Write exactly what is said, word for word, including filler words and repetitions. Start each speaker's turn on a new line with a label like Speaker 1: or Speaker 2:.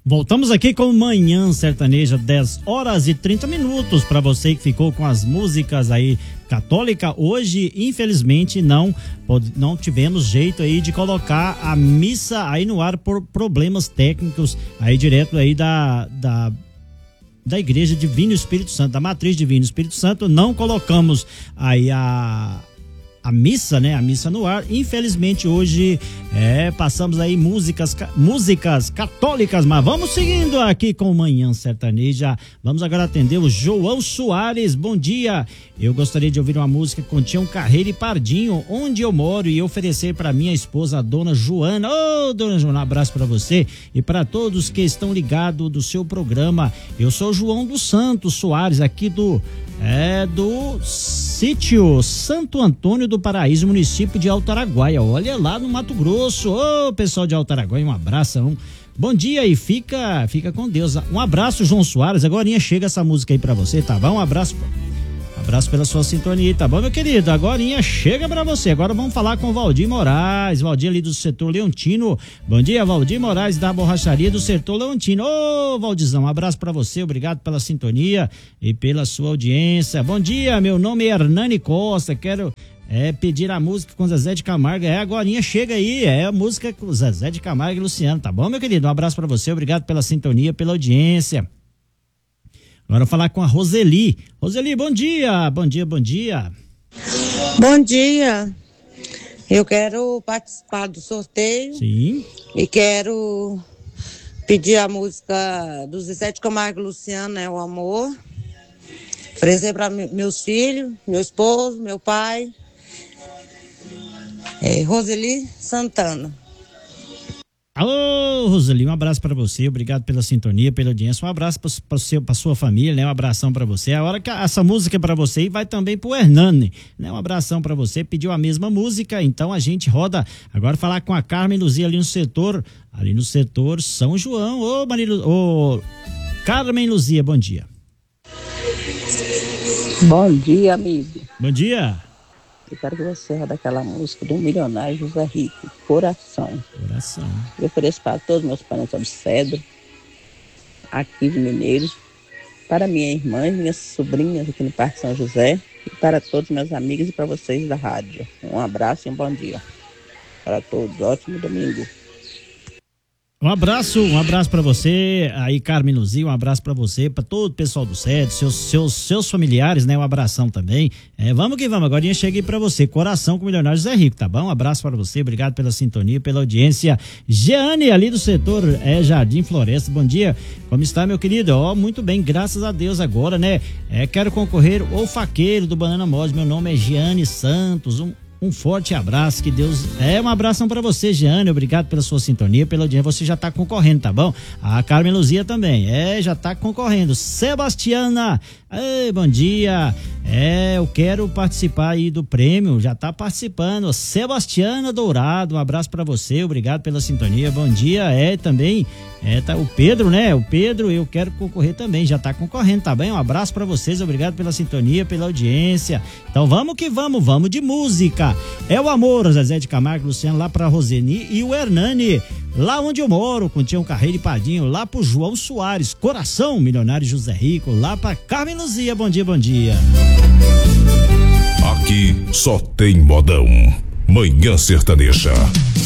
Speaker 1: Voltamos aqui com Manhã Sertaneja, dez horas e trinta minutos. Para você que ficou com as músicas aí católica, hoje infelizmente não não tivemos jeito aí de colocar a missa aí no ar por problemas técnicos aí direto aí da da da Igreja Divino Espírito Santo, da Matriz Divino Espírito Santo. Não colocamos aí a a missa, né? A missa no ar. Infelizmente hoje é, passamos aí músicas, músicas católicas, mas vamos seguindo aqui com Manhã Sertaneja. Vamos agora atender o João Soares. Bom dia. Eu gostaria de ouvir uma música com Tião Carreiro e Pardinho, Onde Eu Moro, e oferecer para minha esposa, a dona Joana. Ô, oh, dona Joana, um abraço para você e para todos que estão ligados do seu programa. Eu sou João dos Santos Soares, aqui do é do sítio Santo Antônio do Paraíso, município de Alto Araguaia. Olha lá no Mato Grosso. Ô, pessoal de Alto Araguaia, um abraço. Um bom dia e fica, fica com Deus. Um abraço, João Soares. Agorinha chega essa música aí pra você, tá bom? Um abraço. Um abraço pela sua sintonia, tá bom, meu querido? Agorinha chega pra você. Agora vamos falar com o Valdir Moraes. Valdir ali do setor Leontino. Bom dia, Valdir Moraes da borracharia do setor Leontino. Ô, Valdizão, um abraço pra você. Obrigado pela sintonia e pela sua audiência. Bom dia, meu nome é Hernani Costa. Quero É pedir a música com Zezé de Camargo. É, agorinha chega aí, é a música com Zezé de Camargo e Luciano, tá bom, meu querido? Um abraço pra você, obrigado pela sintonia, pela audiência. Agora falar com a Roseli. Roseli, bom dia, bom dia, bom dia.
Speaker 2: Bom dia, eu quero participar do sorteio.
Speaker 1: Sim.
Speaker 2: E quero pedir a música do Zezé de Camargo e Luciano, é o Amor. Oferecer para meus filhos, meu esposo, meu pai. É, Roseli Santana.
Speaker 1: Alô, Roseli, um abraço para você, obrigado pela sintonia, pela audiência, um abraço para sua família, né? Um abração para você. A hora que essa música é para você e vai também pro Hernani, né? Um abração para você, pediu a mesma música, então a gente roda. Agora falar com a Carmen Luzia ali no setor, ali no setor São João. Ô, Marilu, ô, Carmen Luzia, bom dia.
Speaker 3: Bom dia, amigo.
Speaker 1: Bom dia.
Speaker 3: Eu quero que você roda aquela música do milionário José Rico, Coração.
Speaker 1: Coração.
Speaker 3: Eu ofereço para todos meus parentes de Cedro, aqui de Mineiros, para minha irmã e minhas sobrinhas aqui no Parque São José, e para todos meus amigos e para vocês da rádio. Um abraço e um bom dia para todos. Ótimo domingo.
Speaker 1: Um abraço, um abraço para você, aí Carmen Luzia, um abraço para você, para todo o pessoal do C E D, seus, seus, seus familiares, né? Um abração também. É, vamos que vamos, agora eu cheguei para você, Coração com o milionário José Rico, tá bom? Um abraço para você, obrigado pela sintonia, pela audiência. Jeane, ali do setor é, Jardim Floresta, bom dia, como está, meu querido? Ó, oh, muito bem, graças a Deus agora, né? É, quero concorrer o faqueiro do Banana Mose, meu nome é Jeane Santos, um Um forte abraço, que Deus... É, um abração pra você, Jeane, obrigado pela sua sintonia, pela audiência, você já tá concorrendo, tá bom? A Carmen Luzia também, é, já tá concorrendo. Sebastiana, ei, bom dia, é, eu quero participar aí do prêmio, já tá participando, Sebastiana Dourado, um abraço pra você, obrigado pela sintonia, bom dia, é, também, é, tá o Pedro, né, o Pedro, eu quero concorrer também, já tá concorrendo, tá bem? Um abraço pra vocês, obrigado pela sintonia, pela audiência. Então vamos que vamos, vamos de música. É o Amor, Zezé de Camargo, Luciano, lá pra Roseni, e o Hernani, lá onde eu moro, com Tião Carreiro e Pardinho, lá pro João Soares, Coração, milionário José Rico, lá pra Carmen Luzia, bom dia, bom dia.
Speaker 4: Aqui só tem modão. Manhã Sertaneja.